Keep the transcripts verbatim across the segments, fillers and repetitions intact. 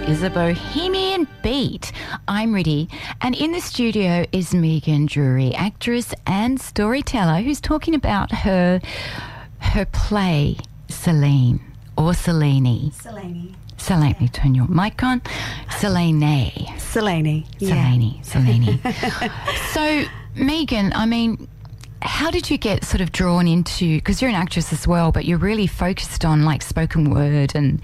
is a bohemian beat. I'm Riddy, and in the studio is Megan Drury, actress and storyteller, who's talking about her her play, Selene, or Selene. Selene. Selene, yeah. Turn your mic on. Selene. Selene. Selene. Yeah. Selene. So, Megan, I mean, how did you get sort of drawn into, because you're an actress as well, but you're really focused on like spoken word, and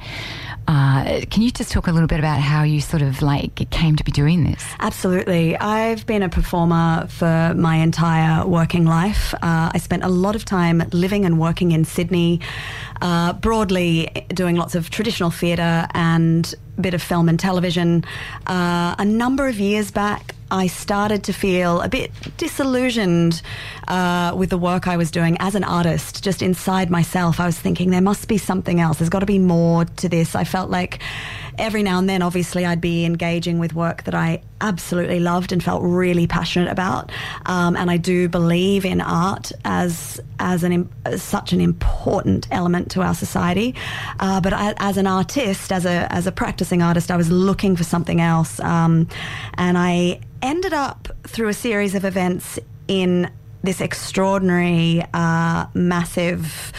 uh, can you just talk a little bit about how you sort of like came to be doing this? Absolutely. I've been a performer for my entire working life. Uh, I spent a lot of time living and working in Sydney, uh, broadly doing lots of traditional theatre and a bit of film and television. Uh, a number of years back, I started to feel a bit disillusioned uh, with the work I was doing as an artist. Just inside myself, I was thinking there must be something else. There's got to be more to this. I felt like every now and then, obviously, I'd be engaging with work that I absolutely loved and felt really passionate about. Um, and I do believe in art as as an as such an important element to our society. Uh, but I, as an artist, as a as a practicing artist, I was looking for something else. Um, and I ended up through a series of events in this extraordinary, uh, massive,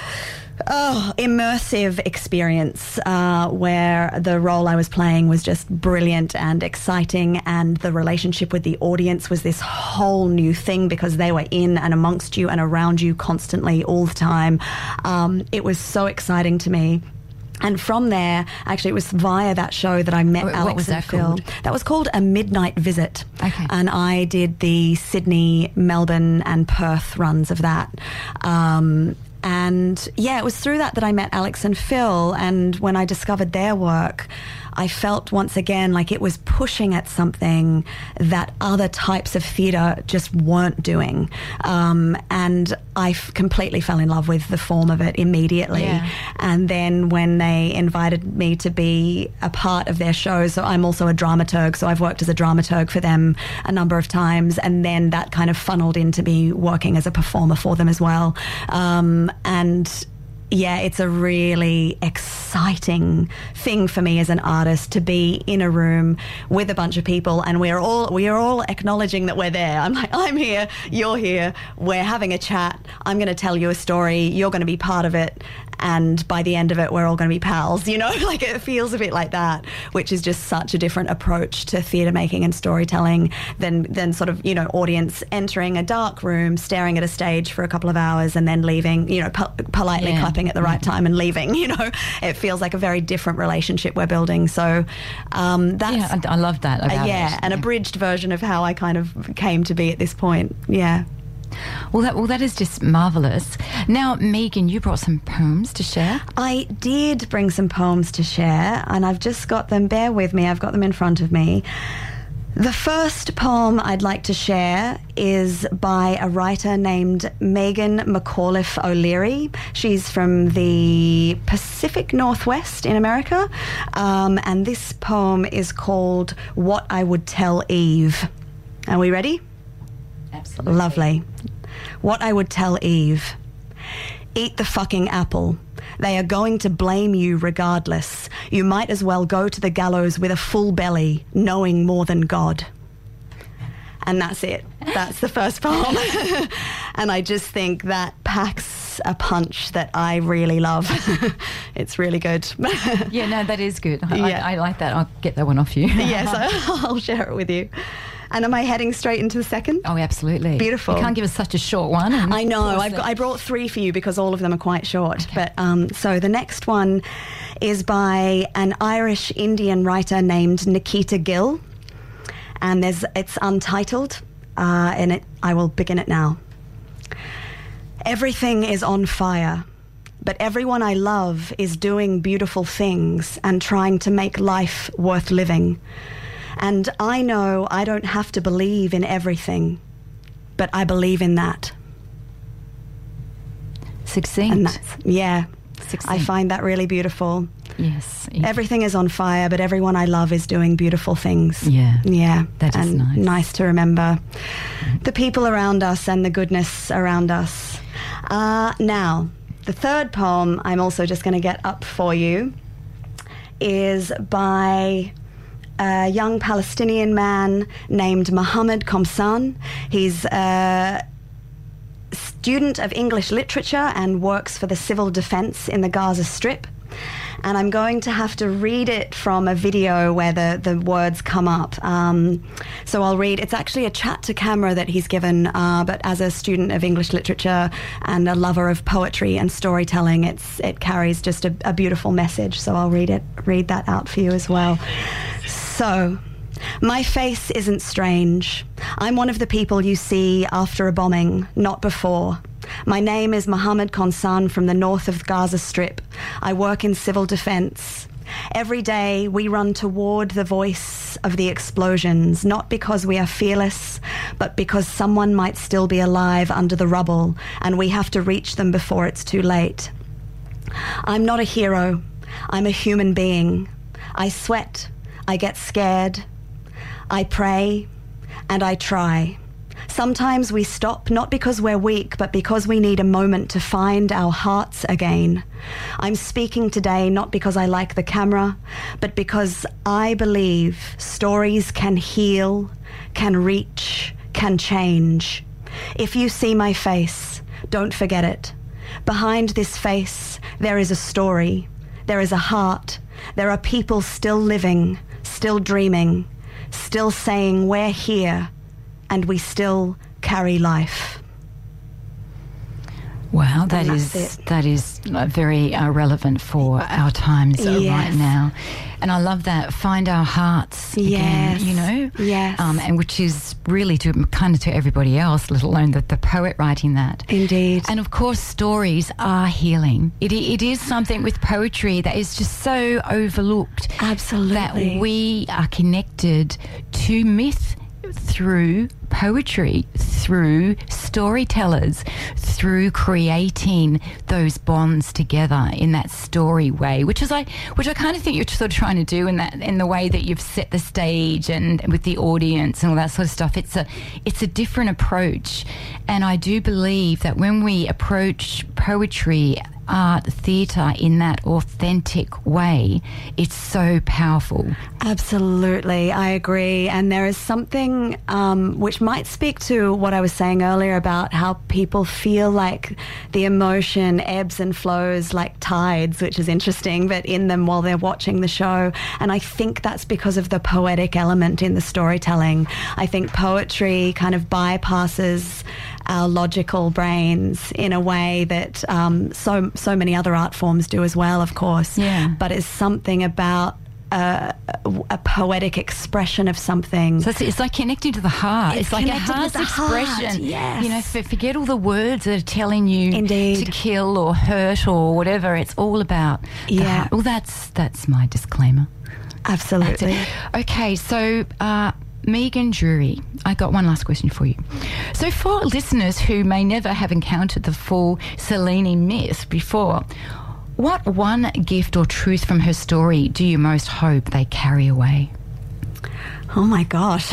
oh, immersive experience uh, where the role I was playing was just brilliant and exciting, and the relationship with the audience was this whole new thing because they were in and amongst you and around you constantly all the time. Um, it was so exciting to me. And from there, actually, it was via that show that I met what Alex was and that Phil. called? That was called A Midnight Visit. Okay. And I did the Sydney, Melbourne and Perth runs of that. Um, and, yeah, it was through that that I met Alex and Phil. And when I discovered their work, I felt once again like it was pushing at something that other types of theatre just weren't doing. Um, and I f- completely fell in love with the form of it immediately. Yeah. And then when they invited me to be a part of their show, so I'm also a dramaturg, so I've worked as a dramaturg for them a number of times, and then that kind of funneled into me working as a performer for them as well. Um, and yeah, it's a really exciting thing for me as an artist to be in a room with a bunch of people, and we're all we are all acknowledging that we're there. I'm like, I'm here, you're here, we're having a chat, I'm going to tell you a story, you're going to be part of it, and by the end of it, we're all going to be pals, you know? Like, it feels a bit like that, which is just such a different approach to theatre making and storytelling than, than sort of, you know, audience entering a dark room, staring at a stage for a couple of hours and then leaving, you know, po- politely Yeah. clapping at the right time and leaving, you know? It feels like a very different relationship we're building. So um, that's... Yeah, I, I love that about uh, yeah, it. an Yeah. abridged version of how I kind of came to be at this point. Yeah. Well, that well, that is just marvellous. Now, Megan, you brought some poems to share. I did bring some poems to share, and I've just got them. Bear with me. I've got them in front of me. The first poem I'd like to share is by a writer named Megan McAuliffe O'Leary. She's from the Pacific Northwest in America, um, and this poem is called What I Would Tell Eve. Are we ready? Absolutely. Lovely. What I would tell Eve. Eat the fucking apple. They are going to blame you regardless. You might as well go to the gallows with a full belly, knowing more than God. And that's it. That's the first poem. And I just think that packs a punch that I really love. It's really good. Yeah, no, that is good. I, Yeah. I, I like that. I'll get that one off you. Yes, I'll share it with you. And am I heading straight into the second? Oh, absolutely. Beautiful. You can't give us such a short one. I know. Pause I've it. got, I brought three for you because all of them are quite short. Okay. But um, so the next one is by an Irish Indian writer named Nikita Gill, and there's it's untitled, uh, and it I will begin it now. Everything is on fire, but everyone I love is doing beautiful things and trying to make life worth living. And I know I don't have to believe in everything, but I believe in that. Succinct. And that's, yeah, Succinct. I find that really beautiful. Yes. Everything is on fire, but everyone I love is doing beautiful things. Yeah. Yeah. That is and nice. to remember the people around us and the goodness around us. Uh, now, the third poem I'm also just going to get up for you is by a young Palestinian man named Mohammed Komsan. He's a student of English literature and works for the civil defense in the Gaza Strip. And I'm going to have to read it from a video where the, the words come up. Um, so I'll read. It's actually a chat to camera that he's given, uh, but as a student of English literature and a lover of poetry and storytelling, it's it carries just a, a beautiful message. So I'll read it, read that out for you as well. So, my face isn't strange. I'm one of the people you see after a bombing, not before. My name is Mohammed Komsan from the north of the Gaza Strip. I work in civil defense. Every day we run toward the voice of the explosions, not because we are fearless, but because someone might still be alive under the rubble and we have to reach them before it's too late. I'm not a hero. I'm a human being. I sweat. I get scared. I pray. And I try. Sometimes we stop, not because we're weak, but because we need a moment to find our hearts again. I'm speaking today not because I like the camera, but because I believe stories can heal, can reach, can change. If you see my face, don't forget it. Behind this face, there is a story. There is a heart. There are people still living, still dreaming, still saying we're here, and we still carry life. Wow, that is that is very uh, relevant for our times uh, yes. right now, and I love that. Find our hearts again, yes. you know, yes, um, and which is really to kind of to everybody else, let alone the, the poet writing that. Indeed, and of course, stories are healing. It it is something with poetry that is just so overlooked. Absolutely, that we are connected to myth through poetry, through storytellers, through creating those bonds together in that story way, which is I, which I kind of think you're sort of trying to do in that, in the way that you've set the stage and with the audience and all that sort of stuff. It's a, it's a different approach, and I do believe that when we approach poetry, art, theatre in that authentic way, it's so powerful. Absolutely, I agree. And there is something um, which might speak to what I was saying earlier about how people feel like the emotion ebbs and flows like tides, which is interesting, but in them while they're watching the show. And I think that's because of the poetic element in the storytelling. I think poetry kind of bypasses our logical brains in a way that um, so so many other art forms do as well, of course. Yeah. But it's something about a, a poetic expression of something. So it's, it's like connecting to the heart. It's It's, like a connected heart with the heart, expression. yes. You know, for, forget all the words that are telling you Indeed. to kill or hurt or whatever. It's all about the Yeah. heart. Well, that's that's my disclaimer. Absolutely. Okay, so uh, Megan Drury, I got one last question for you. So for listeners who may never have encountered the full Selene myth before, what one gift or truth from her story do you most hope they carry away? Oh my gosh.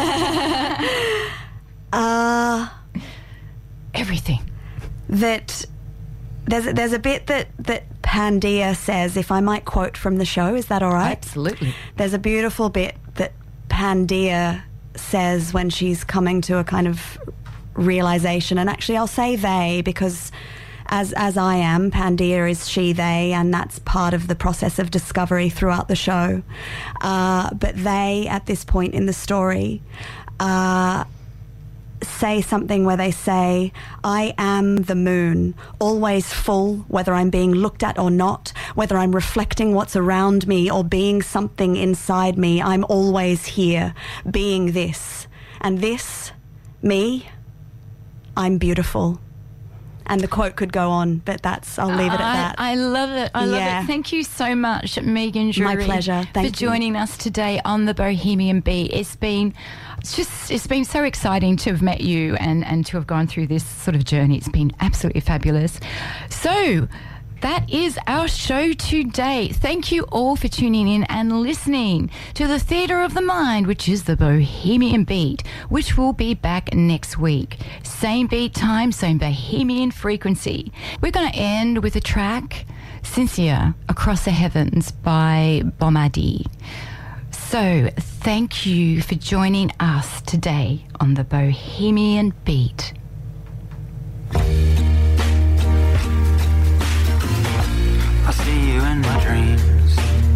uh, Everything. that there's a, there's a bit that, that Pandya says, if I might quote from the show, is that all right? Absolutely. There's a beautiful bit that Pandya says when she's coming to a kind of realization, and actually I'll say they because as as I am, Pandya is she, they, and that's part of the process of discovery throughout the show. Uh, but they, at this point in the story, uh, say something where they say, I am the moon, always full, whether I'm being looked at or not, whether I'm reflecting what's around me or being something inside me, I'm always here, being this. And this, me, I'm beautiful. And the quote could go on, but that's, I'll leave it at that. I, I love it. I love Yeah. it. Thank you so much, Megan Drury. My pleasure. Thank for you. joining us today on the Bohemian Beat. It's been, it's just, it's been so exciting to have met you and, and to have gone through this sort of journey. It's been absolutely fabulous. So, that is our show today. Thank you all for tuning in and listening to the Theatre of the Mind, which is the Bohemian Beat, which will be back next week. Same beat time, same Bohemian frequency. We're going to end with a track Cynthia, Across the Heavens by Bomadi. So thank you for joining us today on the Bohemian Beat.